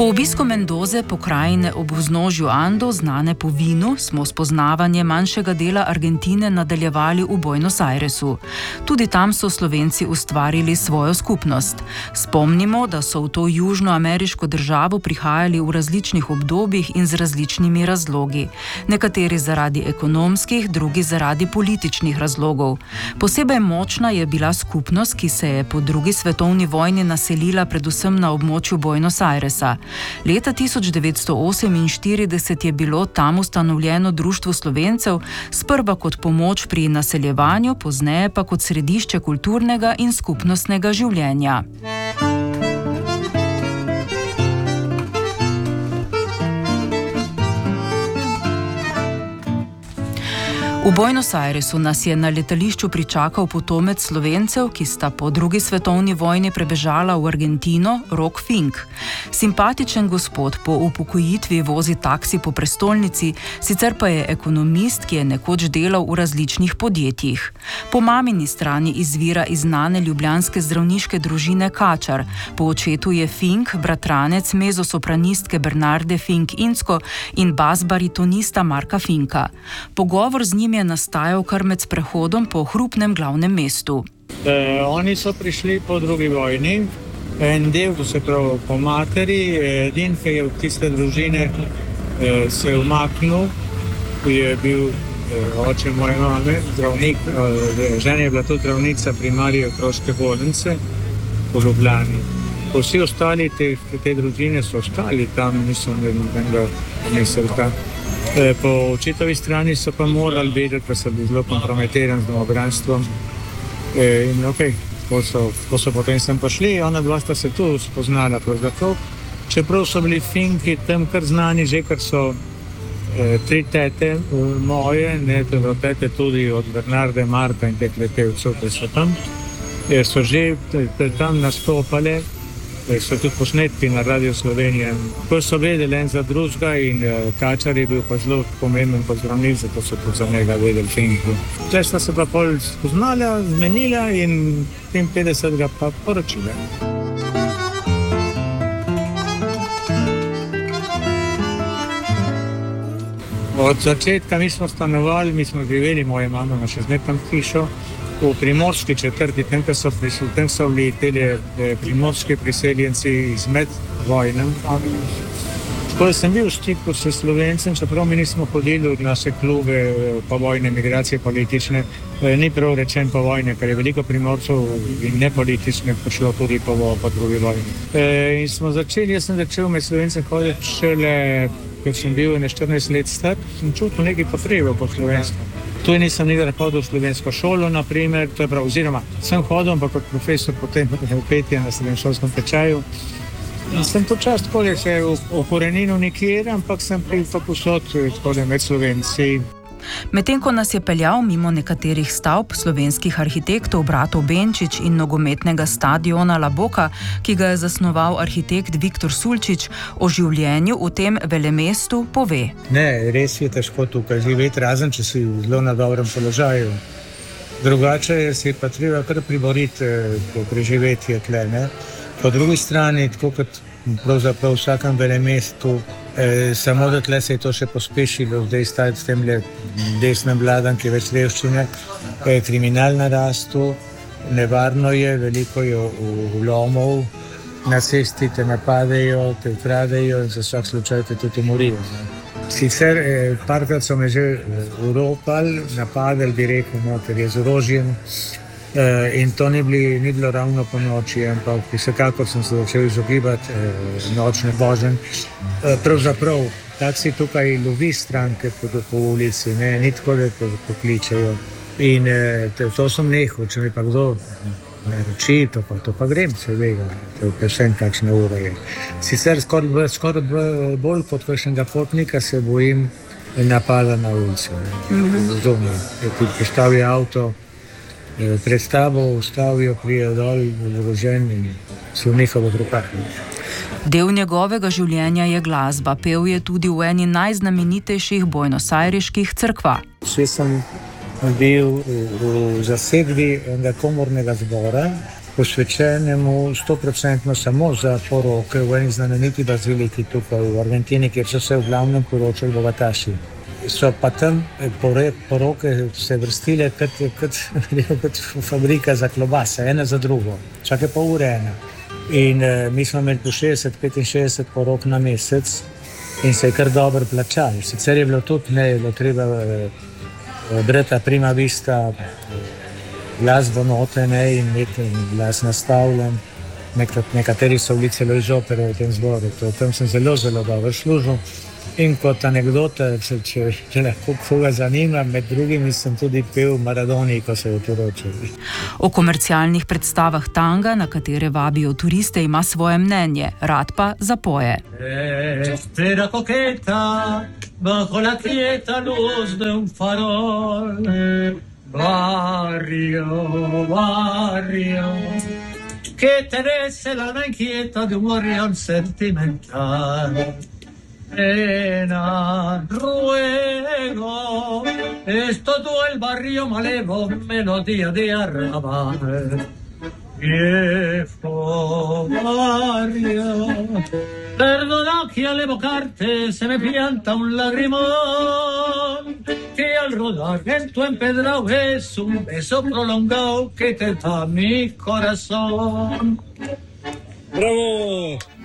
Po obisku Mendoze, pokrajine ob vznožju Andov, znane po vinu, smo spoznavanje manjšega dela Argentine nadaljevali v Buenos Airesu. Tudi tam so Slovenci ustvarili svojo skupnost. Spomnimo, da so v to južnoameriško državo prihajali v različnih obdobjih in z različnimi razlogi. Nekateri zaradi ekonomskih, drugi zaradi političnih razlogov. Posebej močna je bila skupnost, ki se je po drugi svetovni vojni naselila predvsem na območju Buenos Airesa. Leta 1948 je bilo tam ustanovljeno Društvo Slovencev, sprva kot pomoč pri naseljevanju, pozneje pa kot središče kulturnega in skupnostnega življenja. V Buenos Airesu nas je na letališču pričakal potomec Slovencev, ki sta po drugi svetovni vojni prebežala v Argentino, Rok Fink. Simpatičen gospod po upokojitvi vozi taksi po prestolnici, sicer pa je ekonomist, ki je nekoč delal v različnih podjetjih. Po mamini strani izvira iz znane ljubljanske zdravniške družine Kačar. Po očetu je Fink bratranec mezosopranistke Bernarde Fink-Insko in bas-baritonista Marka Finka. Pogovor z njim je nastajal kar med sprehodom po hrupnem glavnem mestu. Oni so prišli po drugi vojni, en del, to se pravi po materi, edin, ki je v tiste družine se umaknil, ki je bil oče moje mame, zdravnik, žena je bila tudi zdravnica primarije otroške bolnice v Ljubljani. Vsi ostali te družine so ostali tam, nisem mislil tam. Po očetovi strani so pa morali vedeti, da so bili zelo kompromitirani z domobranstvom. In okej, ko so potem sem prišli, ona dva sta se tu spoznala. Čeprav so bili Finki tam kar znani, že kar so tri tete moje, tete tudi od Bernarde, Marta in teh letevcev, ki so tam, so že tam nastopale. So tudi posnetki na Radio Slovenije. Ko so vedeli en za drugega in Kačar je bil pa zelo pomemben kot zdravnik, zato so tudi za njega vedeli Finku. Tle sta se pa pol spoznala, zmenila in 55 pa poročila. Od začetka mi smo stanovali, mi smo živeli, moja mama ima še zdaj tam hišo, v primorski četrti, tam so bili primorski priseljenci izmed vojnem. Ko sem bil v stiku s Slovencem, čeprav mi nismo hodili v naše klube po vojne, migracije politične, ni prav rečen po vojne, ker je veliko primorcev in nepolitične prišlo tudi po drugi vojni. In smo začeli, jaz sem začel med Slovencem hoditi šele, ker sem bil 14 let star, sem čutil nekaj potrebe po slovenstvu. Tu nisem nikdar hodil v slovensko šolo, naprimer, to je prav, oziroma sem hodil, ampak kot profesor potem v petje na srednješolskem tečaju. Sem to čas tako, da se v koreninu nikjer, ampak sem pri posod med Slovenci. Medtem ko nas je peljal mimo nekaterih stavb slovenskih arhitektov bratov Benčič in nogometnega stadiona La Boca, ki ga je zasnoval arhitekt Viktor Sulčič, o življenju v tem velemestu pove. Ne, res je težko tukaj živeti, razen če si zelo na dobrem položaju. Drugače si pa treba kar priboriti preživetje tle, ne. Po drugi strani, tako kot pravzaprav v vsakem velemestu, samo da tle se je to še pospešilo, zdaj stati s tem desnem vladam, ki je več revščine, kriminal narastu, nevarno je, veliko je vlomov, na cesti te napadejo, te ukradejo in za vsak slučaj te tudi umorijo. Sicer parkrat so me že uropali, napadali, bi rekel, ker je z orožjem. In to ni bilo ravno po noči, ampak vsekakor sem se začel izogibati nočne voženj. Pravzaprav, tako si tukaj lovi stranke po ulici, ne, ni tako, da te pokličejo. In to sem nehal, če mi pa kdo reči, to pa grem, seveda, vprašam, kakšna ura je. Sicer skoraj bolj kot kakšnega potnika se bojim napada na ulici. Zunaj, tudi postavi avto, pred tabo ustavijo, prijejo dol, založen in so v njihovih rokah. Del njegovega življenja je glasba. Pel je tudi v eni najznamenitejših buenosaireških cerkva. Jaz sem bil v zasedbi enega komornega zbora, posvečenemu 100% samo za poroke v eni znameniti baziliki tukaj v Argentini, kjer so se v glavnem poročali bogataši. So pa tam poroke se vrstile kot fabrika za klobase, ena za drugo, vsake pol ure ena. In mi smo imeli po 60-65 porok na mesec in se je kar dobro plačali. Sicer je bilo tudi treba brati prima vista glasbo note in imeti glas nastavljen. Nekateri so bili celo iz opere v tem zboru. Tam sem zelo, zelo dobro služil. In kot anekdota, če lahko koga zanima, med drugimi sem tudi pel Maradoni, ko se je poročil. O komercialnih predstavah tanga, na katere vabijo turiste, ima svoje mnenje, rad pa zapoje. Espera coqueta, bajo la quieta luz de un farol. Barrio, barrio, que tenés el alma inquieta de un gorrión sentimental. Nena, ruego, es todo el barrio malevo, melodía de arrabal. Viejo barrio, perdona que al evocarte se me pianta un lagrimón, que al rodar en tu empedrado es un beso prolongado que te da mi corazón. Bravo!